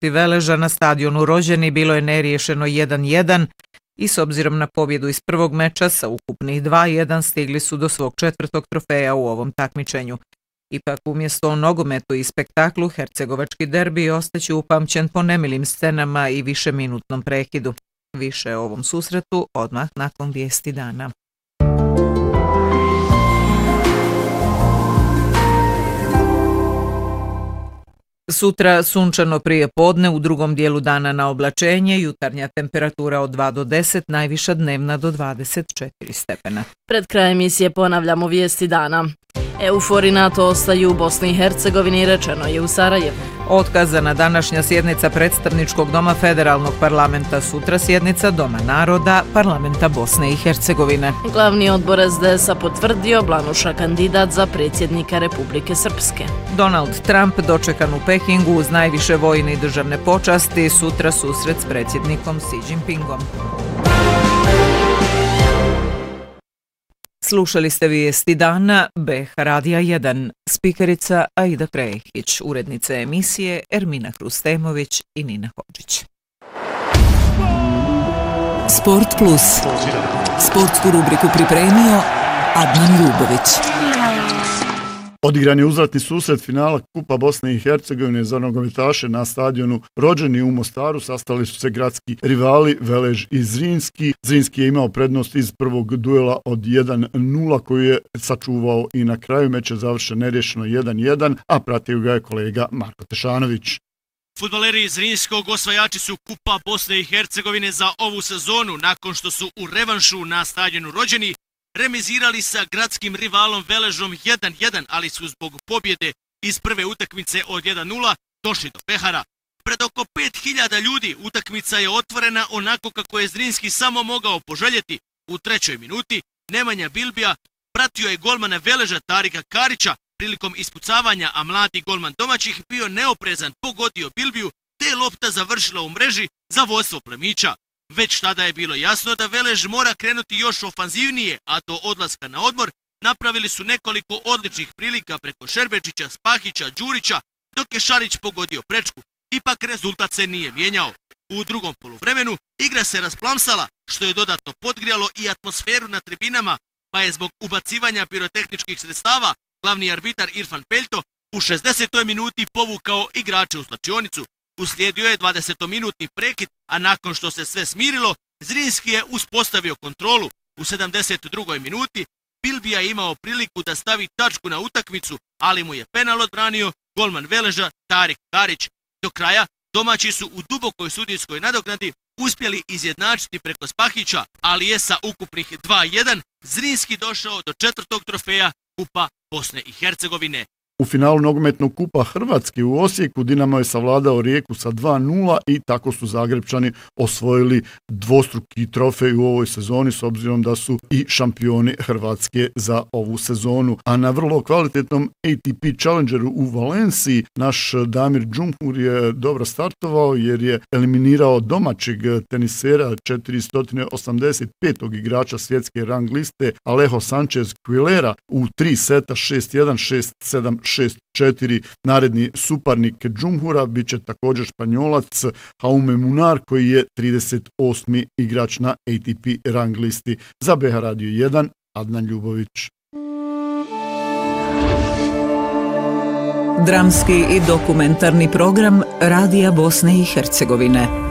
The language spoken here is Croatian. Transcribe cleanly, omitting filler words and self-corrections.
protiv Veleža na stadionu Rođeni bilo je neriješeno 1-1 i s obzirom na pobjedu iz prvog meča sa ukupnih 2-1 stigli su do svog 4. trofeja u ovom takmičenju. Ipak umjesto o nogometu i spektaklu, hercegovački derbi ostaće upamćen po nemilim scenama i višeminutnom prekidu. Više o ovom susretu odmah nakon vijesti dana. Sutra sunčano prije podne, u drugom dijelu dana na oblačenje, jutarnja temperatura od 2 do 10, najviša dnevna do 24 stepena. Pred krajem emisije ponavljamo vijesti dana. EUFOR i NATO ostaju u Bosni i Hercegovini, rečeno je u Sarajevu. Otkazana današnja sjednica predstavničkog doma Federalnog parlamenta, sutra sjednica Doma naroda parlamenta Bosne i Hercegovine. Glavni odbor SDS-a potvrdio Blanuša kandidat za predsjednika Republike Srpske. Donald Trump dočekan u Pekingu uz najviše vojne i državne počasti, sutra susret s predsjednikom Xi Jinpingom. Slušali ste vijesti dana BH Radija 1, spikerica Aida Krehić, urednice emisije Ermina Hrustemović i Nina Hodžić. Sport Plus. Sportsku rubriku pripremio Adnan Ljubović. Odigran je uzvratni susret finala Kupa Bosne i Hercegovine za nogometaše na stadionu Rođeni u Mostaru. Sastali su se gradski rivali Velež i Zrinski. Zrinski je imao prednost iz prvog duela od 1-0 koju je sačuvao i na kraju meč je završen neriješeno 1-1, a pratio ga je kolega Marko Tešanović. Fudbaleri iz Zrinskog osvajači su Kupa Bosne i Hercegovine za ovu sezonu nakon što su u revanšu na stadionu Rođeni remizirali sa gradskim rivalom Veležom 1-1, ali su zbog pobjede iz prve utakmice od 1-0 došli do pehara. Pred oko 5000 ljudi utakmica je otvorena onako kako je Zrinski samo mogao poželjeti. U 3. minuti Nemanja Bilbija pratio je golmana Veleža Tarika Karića prilikom ispucavanja, a mladi golman domaćih bio neoprezan, pogodio Bilbiju, te je lopta završila u mreži za vodstvo plemića. Već tada je bilo jasno da Velež mora krenuti još ofanzivnije, a do odlaska na odmor napravili su nekoliko odličnih prilika preko Šerbečića, Spahića, Đurića, dok je Šarić pogodio prečku. Ipak rezultat se nije mijenjao. U drugom poluvremenu igra se rasplamsala, što je dodatno podgrijalo i atmosferu na tribinama, pa je zbog ubacivanja pirotehničkih sredstava glavni arbitar Irfan Peljto u 60. minuti povukao igrače u slačionicu. Uslijedio je 20-minutni prekid, a nakon što se sve smirilo, Zrinski je uspostavio kontrolu. U 72. minuti Bilbija je imao priliku da stavi tačku na utakmicu, ali mu je penal odbranio golman Veleža Tarik Karić. Do kraja domaći su u dubokoj sudijskoj nadoknadi uspjeli izjednačiti preko Spahića, ali je sa ukupnih 2-1 Zrinski došao do 4. trofeja Kupa Bosne i Hercegovine. U finalu nogometnog kupa Hrvatske u Osijeku Dinamo je savladao Rijeku sa 2-0 i tako su Zagrebčani osvojili dvostruki trofej u ovoj sezoni s obzirom da su i šampioni Hrvatske za ovu sezonu. A na vrlo kvalitetnom ATP Challengeru u Valenciji naš Damir Džumhur je dobro startovao jer je eliminirao domaćeg tenisera 485. igrača svjetske rang liste Alejo Sanchez Quilera u 3 seta 6-1, 6-7, 6-4. Naredni suparnik Džumhura bit će također Španjolac Jaume Munar koji je 38. igrač na ATP rang listi. Za BH Radio 1 Adnan Ljubović. Dramski i dokumentarni program Radija Bosne i Hercegovine.